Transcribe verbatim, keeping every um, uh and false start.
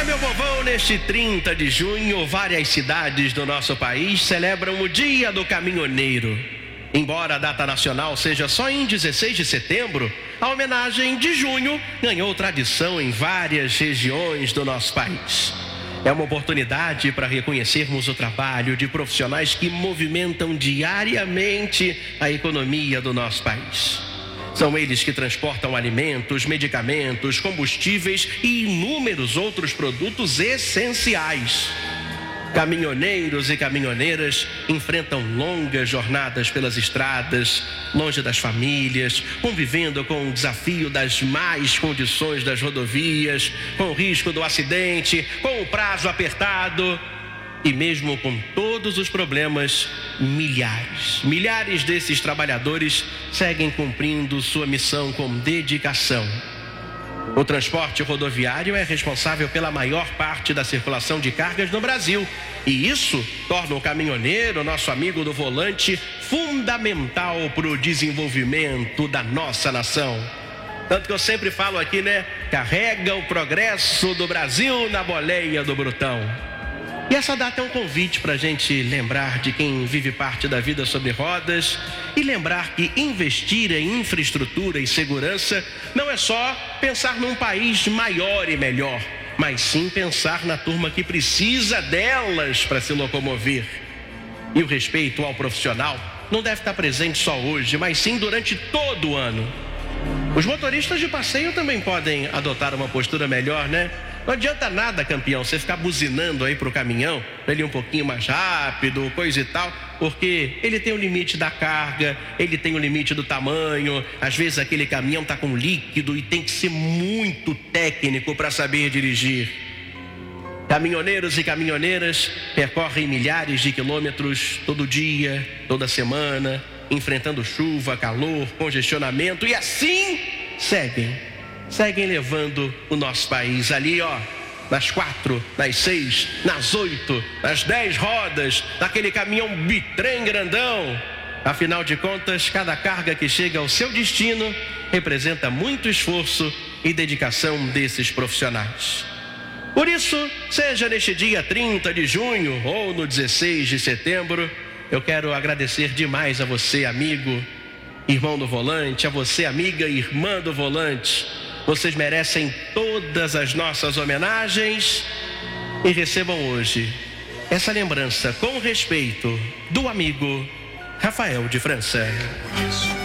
meu povão, neste trinta de junho, várias cidades do nosso país celebram o Dia do Caminhoneiro. Embora a data nacional seja só em dezesseis de setembro, a homenagem de junho ganhou tradição em várias regiões do nosso país. É uma oportunidade para reconhecermos o trabalho de profissionais que movimentam diariamente a economia do nosso país. São eles que transportam alimentos, medicamentos, combustíveis e inúmeros outros produtos essenciais. Caminhoneiros e caminhoneiras enfrentam longas jornadas pelas estradas, longe das famílias, convivendo com o desafio das más condições das rodovias, com o risco do acidente, com o prazo apertado. E mesmo com todos os problemas, milhares, milhares desses trabalhadores seguem cumprindo sua missão com dedicação. O transporte rodoviário é responsável pela maior parte da circulação de cargas no Brasil. E isso torna o caminhoneiro, nosso amigo do volante, fundamental para o desenvolvimento da nossa nação. Tanto que eu sempre falo aqui, né? Carrega o progresso do Brasil na boleia do Brutão. E essa data é um convite para a gente lembrar de quem vive parte da vida sobre rodas e lembrar que investir em infraestrutura e segurança não é só pensar num país maior e melhor, mas sim pensar na turma que precisa delas para se locomover. E o respeito ao profissional não deve estar presente só hoje, mas sim durante todo o ano. Os motoristas de passeio também podem adotar uma postura melhor, né? Não adianta nada, campeão, você ficar buzinando aí pro caminhão, para ele ir um pouquinho mais rápido, coisa e tal, porque ele tem o limite da carga, ele tem o limite do tamanho, às vezes aquele caminhão tá com líquido e tem que ser muito técnico para saber dirigir. Caminhoneiros e caminhoneiras percorrem milhares de quilômetros todo dia, toda semana, enfrentando chuva, calor, congestionamento e assim seguem. Seguem levando o nosso país ali, ó, nas quatro, nas seis, nas oito, nas dez rodas, naquele caminhão bitrem grandão. Afinal de contas, cada carga que chega ao seu destino representa muito esforço e dedicação desses profissionais. Por isso, seja neste dia trinta de junho ou no dezesseis de setembro, eu quero agradecer demais a você, amigo, irmão do volante, a você, amiga e irmã do volante. Vocês merecem todas as nossas homenagens e recebam hoje essa lembrança com respeito do amigo Rafael de França.